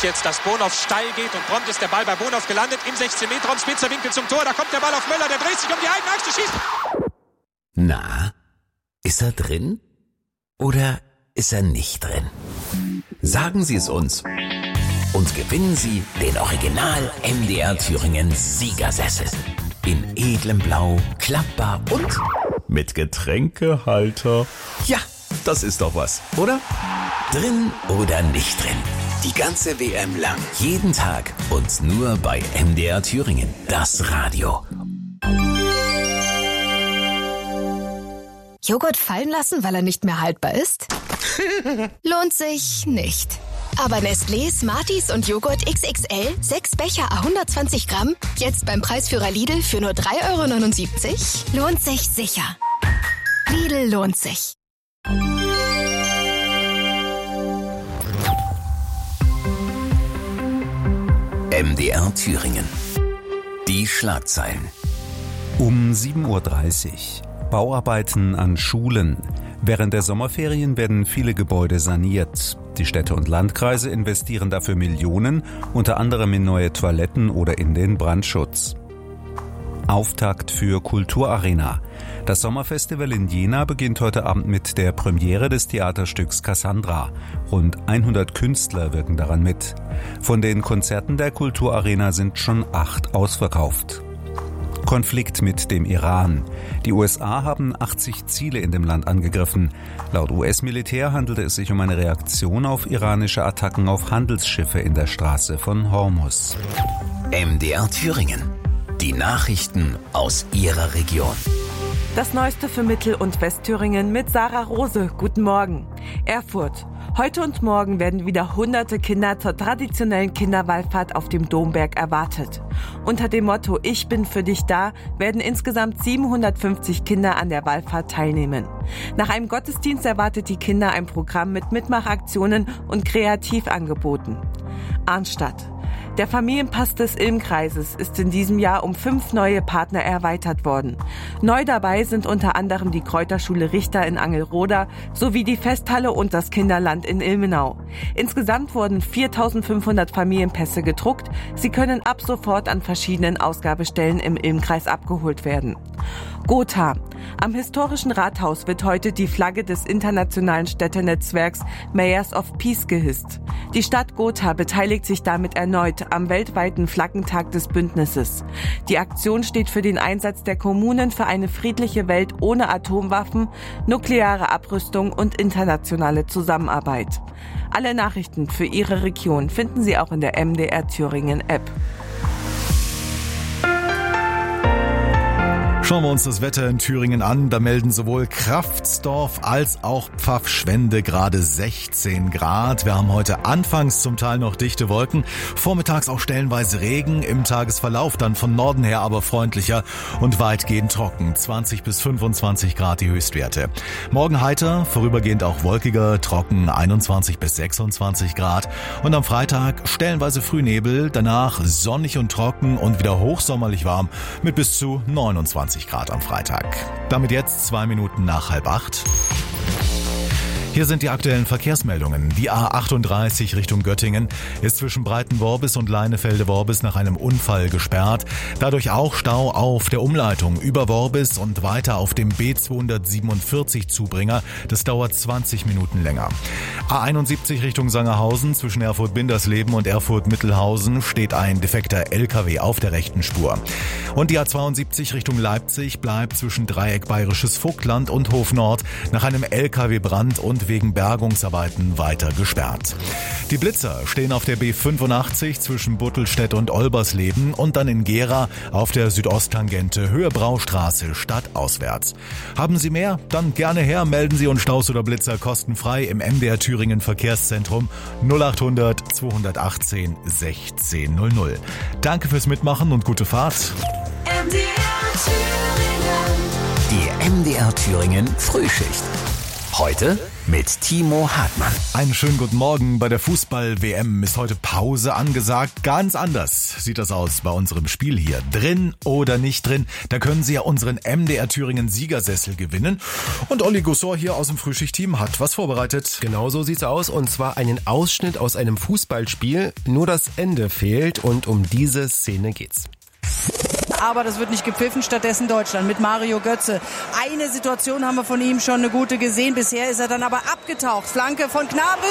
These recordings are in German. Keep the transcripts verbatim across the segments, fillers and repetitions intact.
jetzt, dass Bonhoff steil geht und prompt ist der Ball bei Bonhoff gelandet im sechzehn Meter Raum, spitzer Winkel zum Tor, da kommt der Ball auf Möller, der dreht sich um die eigene Achse, schießt. Na, ist er drin oder ist er nicht drin? Sagen Sie es uns und gewinnen Sie den Original M D R Thüringen Siegersessel. In edlem Blau, klappbar und mit Getränkehalter. Ja, das ist doch was, oder? Drin oder nicht drin? Die ganze W M lang, jeden Tag und nur bei M D R Thüringen, das Radio. Joghurt fallen lassen, weil er nicht mehr haltbar ist? Lohnt sich nicht. Aber Nestlé, Smarties und Joghurt X X L, sechs Becher à hundertzwanzig Gramm, jetzt beim Preisführer Lidl für nur drei Euro neunundsiebzig? Lohnt sich sicher. Lidl lohnt sich. M D R Thüringen. Die Schlagzeilen. Um sieben Uhr dreißig. Bauarbeiten an Schulen. Während der Sommerferien werden viele Gebäude saniert. Die Städte und Landkreise investieren dafür Millionen, unter anderem in neue Toiletten oder in den Brandschutz. Auftakt für Kulturarena. Das Sommerfestival in Jena beginnt heute Abend mit der Premiere des Theaterstücks Cassandra. Rund hundert Künstler wirken daran mit. Von den Konzerten der Kulturarena sind schon acht ausverkauft. Konflikt mit dem Iran. Die U S A haben achtzig Ziele in dem Land angegriffen. Laut U S-Militär handelte es sich um eine Reaktion auf iranische Attacken auf Handelsschiffe in der Straße von Hormuz. M D R Thüringen. Die Nachrichten aus Ihrer Region. Das Neueste für Mittel- und Westthüringen mit Sarah Rose. Guten Morgen. Erfurt. Heute und morgen werden wieder hunderte Kinder zur traditionellen Kinderwallfahrt auf dem Domberg erwartet. Unter dem Motto Ich bin für dich da werden insgesamt siebenhundertfünfzig Kinder an der Wallfahrt teilnehmen. Nach einem Gottesdienst erwartet die Kinder ein Programm mit Mitmachaktionen und Kreativangeboten. Arnstadt. Der Familienpass des Ilm-Kreises ist in diesem Jahr um fünf neue Partner erweitert worden. Neu dabei sind unter anderem die Kräuterschule Richter in Angelroda sowie die Festhalle und das Kinderland in Ilmenau. Insgesamt wurden viertausendfünfhundert Familienpässe gedruckt. Sie können ab sofort an verschiedenen Ausgabestellen im Ilm-Kreis abgeholt werden. Gotha. Am historischen Rathaus wird heute die Flagge des internationalen Städtenetzwerks Mayors of Peace gehisst. Die Stadt Gotha beteiligt sich damit erneut am weltweiten Flaggentag des Bündnisses. Die Aktion steht für den Einsatz der Kommunen für eine friedliche Welt ohne Atomwaffen, nukleare Abrüstung und internationale Zusammenarbeit. Alle Nachrichten für Ihre Region finden Sie auch in der M D R Thüringen App. Schauen wir uns das Wetter in Thüringen an. Da melden sowohl Kraftsdorf als auch Pfaffschwende gerade sechzehn Grad. Wir haben heute anfangs zum Teil noch dichte Wolken, vormittags auch stellenweise Regen, im Tagesverlauf dann von Norden her aber freundlicher und weitgehend trocken. zwanzig bis fünfundzwanzig Grad die Höchstwerte. Morgen heiter, vorübergehend auch wolkiger, trocken einundzwanzig bis sechsundzwanzig Grad. Und am Freitag stellenweise Frühnebel, danach sonnig und trocken und wieder hochsommerlich warm mit bis zu neunundzwanzig Grad am Freitag. Damit jetzt zwei Minuten nach halb acht. Hier sind die aktuellen Verkehrsmeldungen. Die A achtunddreißig Richtung Göttingen ist zwischen Breitenworbis und Leinefelde-Worbis nach einem Unfall gesperrt. Dadurch auch Stau auf der Umleitung über Worbis und weiter auf dem B zweihundertsiebenundvierzig Zubringer. Das dauert zwanzig Minuten länger. A einundsiebzig Richtung Sangerhausen zwischen Erfurt-Bindersleben und Erfurt-Mittelhausen steht ein defekter L K W auf der rechten Spur. Und die A zweiundsiebzig Richtung Leipzig bleibt zwischen Dreieck Bayerisches Vogtland und Hof Nord nach einem L K W-Brand und wegen Bergungsarbeiten weiter gesperrt. Die Blitzer stehen auf der B fünfundachtzig zwischen Buttelstedt und Olbersleben und dann in Gera auf der Südosttangente Höhe Braustraße stadtauswärts. Haben Sie mehr? Dann gerne her, melden Sie uns Staus oder Blitzer kostenfrei im M D R Thüringen Verkehrszentrum null achthundert zweihundertachtzehn sechzehn null null. Danke fürs Mitmachen und gute Fahrt. M D R Thüringen. Die M D R Thüringen Frühschicht. Heute mit Timo Hartmann. Einen schönen guten Morgen. Bei der Fußball-W M ist heute Pause angesagt. Ganz anders sieht das aus bei unserem Spiel hier. Drin oder nicht drin, da können Sie ja unseren M D R Thüringen Siegersessel gewinnen. Und Olli Gussor hier aus dem Frühschicht-Team hat was vorbereitet. Genau so sieht's aus, und zwar einen Ausschnitt aus einem Fußballspiel. Nur das Ende fehlt und um diese Szene geht's. Aber das wird nicht gepfiffen, stattdessen Deutschland mit Mario Götze. Eine Situation haben wir von ihm schon eine gute gesehen. Bisher ist er dann aber abgetaucht. Flanke von Gnabry.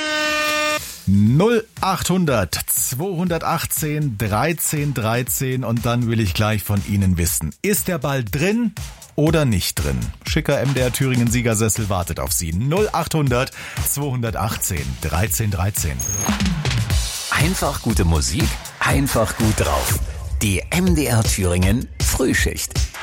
null achthundert zweihundertachtzehn dreizehn dreizehn und dann will ich gleich von Ihnen wissen, ist der Ball drin oder nicht drin? Schicker M D R Thüringen Siegersessel wartet auf Sie. null achthundert zweihundertachtzehn dreizehn dreizehn. Einfach gute Musik, einfach gut drauf. Die M D R Thüringen Frühschicht.